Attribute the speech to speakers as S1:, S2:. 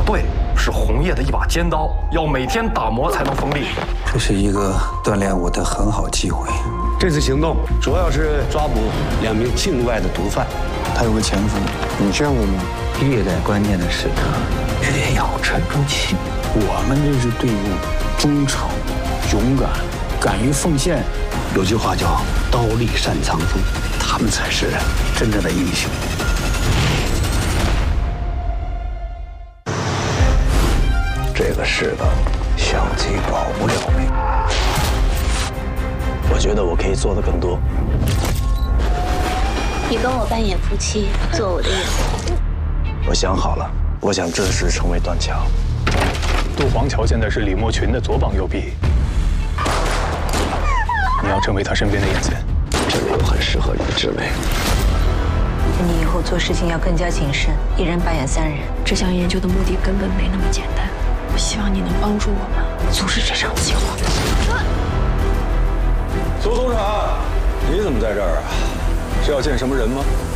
S1: 对，是红叶的一把尖刀，要每天打磨才能锋利。
S2: 这是一个锻炼我的很好机会。
S3: 这次行动主要是抓捕2名境外的毒贩，
S2: 他有个前夫，你见过吗？越在关键的时刻，越要沉住气。我们这支队伍忠诚、勇敢、敢于奉献。
S3: 有句话叫“刀立善藏锋”，他们才是真正的英雄。这个世道，相机保不了命。我觉得我可以做的更多。
S4: 你跟我扮演夫妻，做我的掩护。
S3: 我想好了，我想正式成为断桥。
S5: 杜黄桥现在是李莫群的左膀右臂，你要成为他身边的眼线。
S3: 这个又很适合你的志伟。
S6: 你以后做事情要更加谨慎，一人扮演3人。
S7: 这项研究的目的根本没那么简单，我希望你能帮助我们阻止这场计划。
S8: 苏总长，你怎么在这儿啊？是要见什么人吗？